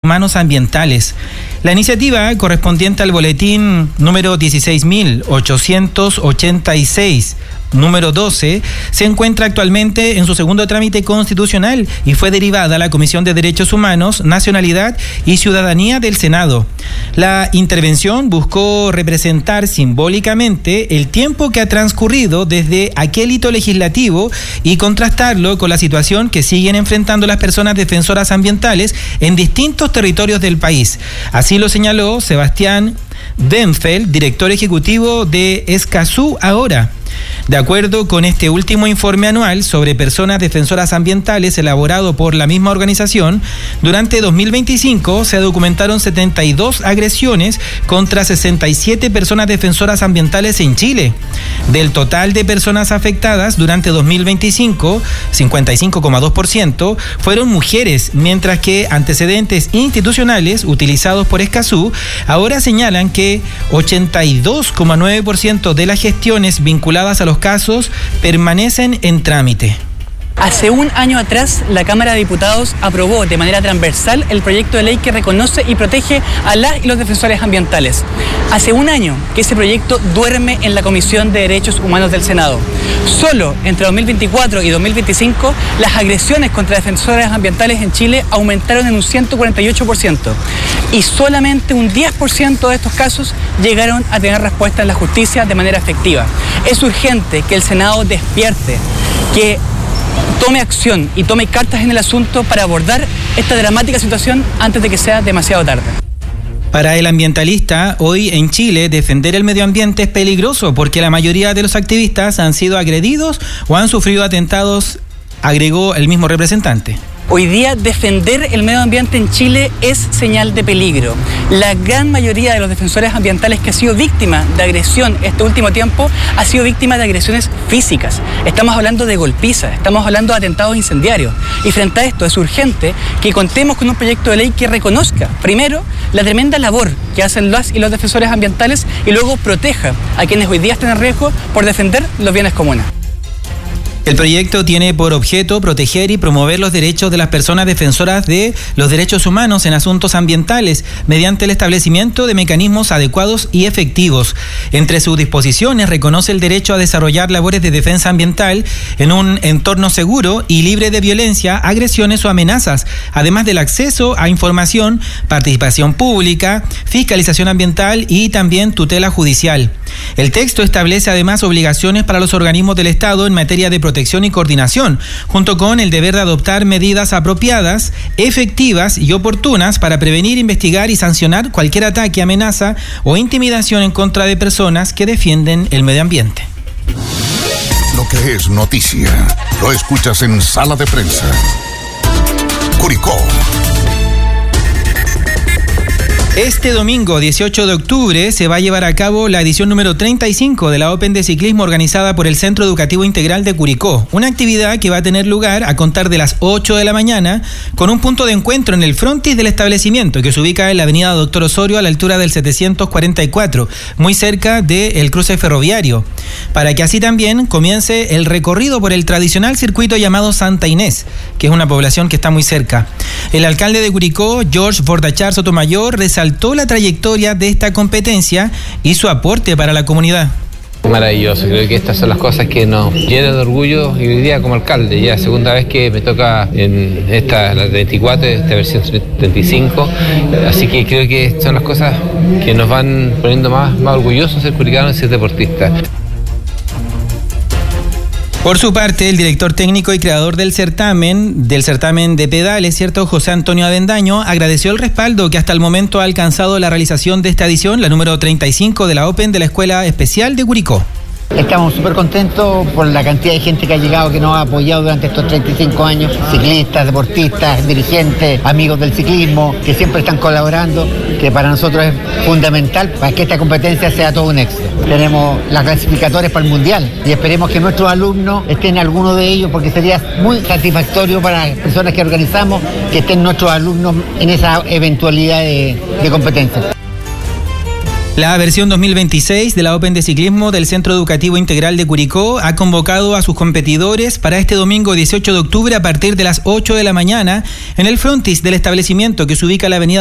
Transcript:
humanos ambientales. La iniciativa, correspondiente al boletín número 16.886, número 12, se encuentra actualmente en su segundo trámite constitucional y fue derivada a la Comisión de Derechos Humanos, Nacionalidad y Ciudadanía del Senado. La intervención buscó representar simbólicamente el tiempo que ha transcurrido desde aquel hito legislativo y contrastarlo con la situación que siguen enfrentando las personas defensoras ambientales en distintos territorios del país. Así lo señaló Sebastián Denfeld, director ejecutivo de Escazú Ahora. De acuerdo con este último informe anual sobre personas defensoras ambientales elaborado por la misma organización, durante 2025 se documentaron 72 agresiones contra 67 personas defensoras ambientales en Chile. Del total de personas afectadas durante 2025, 55,2% fueron mujeres, mientras que antecedentes institucionales utilizados por Escazú ahora señalan que 82,9% de las gestiones vinculadas a los casos permanecen en trámite. Hace un año atrás, la Cámara de Diputados aprobó de manera transversal el proyecto de ley que reconoce y protege a las y los defensores ambientales. Hace un año que ese proyecto duerme en la Comisión de Derechos Humanos del Senado. Solo entre 2024 y 2025, las agresiones contra defensores ambientales en Chile aumentaron en un 148%. Y solamente un 10% de estos casos llegaron a tener respuesta en la justicia de manera efectiva. Es urgente que el Senado despierte, que tome acción y tome cartas en el asunto para abordar esta dramática situación antes de que sea demasiado tarde. Para el ambientalista, hoy en Chile defender el medio ambiente es peligroso porque la mayoría de los activistas han sido agredidos o han sufrido atentados, agregó el mismo representante. Hoy día defender el medio ambiente en Chile es señal de peligro. La gran mayoría de los defensores ambientales que ha sido víctima de agresión este último tiempo ha sido víctima de agresiones físicas. Estamos hablando de golpizas, estamos hablando de atentados incendiarios. Y frente a esto es urgente que contemos con un proyecto de ley que reconozca, primero, la tremenda labor que hacen las y los defensores ambientales y luego proteja a quienes hoy día están en riesgo por defender los bienes comunes. El proyecto tiene por objeto proteger y promover los derechos de las personas defensoras de los derechos humanos en asuntos ambientales mediante el establecimiento de mecanismos adecuados y efectivos. Entre sus disposiciones reconoce el derecho a desarrollar labores de defensa ambiental en un entorno seguro y libre de violencia, agresiones o amenazas, además del acceso a información, participación pública, fiscalización ambiental y también tutela judicial. El texto establece además obligaciones para los organismos del Estado en materia de protección y coordinación, junto con el deber de adoptar medidas apropiadas, efectivas y oportunas para prevenir, investigar y sancionar cualquier ataque, amenaza o intimidación en contra de personas que defienden el medio ambiente. Lo que es noticia, lo escuchas en Sala de Prensa. Curicó. Este domingo 18 de octubre se va a llevar a cabo la edición número 35 de la Open de Ciclismo organizada por el Centro Educativo Integral de Curicó. Una actividad que va a tener lugar a contar de las 8 de la mañana con un punto de encuentro en el frontis del establecimiento que se ubica en la avenida Doctor Osorio a la altura del 744, muy cerca del cruce ferroviario, para que así también comience el recorrido por el tradicional circuito llamado Santa Inés, que es una población que está muy cerca. El alcalde de Curicó, George Bordachar Sotomayor, resaltó la trayectoria de esta competencia y su aporte para la comunidad. Maravilloso, creo que estas son las cosas que nos llenan de orgullo y hoy día como alcalde, ya segunda vez que me toca en la 34, esta versión 35, así que creo que son las cosas que nos van poniendo más orgullosos ser curicanos y ser deportistas. Por su parte, el director técnico y creador del certamen de pedales, ¿cierto?, José Antonio Avendaño, agradeció el respaldo que hasta el momento ha alcanzado la realización de esta edición, la número 35 de la Open de la Escuela Especial de Curicó. Estamos súper contentos por la cantidad de gente que ha llegado, que nos ha apoyado durante estos 35 años, ciclistas, deportistas, dirigentes, amigos del ciclismo, que siempre están colaborando, que para nosotros es fundamental para que esta competencia sea todo un éxito. Tenemos las clasificatorias para el Mundial y esperemos que nuestros alumnos estén en alguno de ellos, porque sería muy satisfactorio para las personas que organizamos que estén nuestros alumnos en esa eventualidad de competencia. La versión 2026 de la Open de Ciclismo del Centro Educativo Integral de Curicó ha convocado a sus competidores para este domingo 18 de octubre a partir de las 8 de la mañana en el frontis del establecimiento que se ubica en la avenida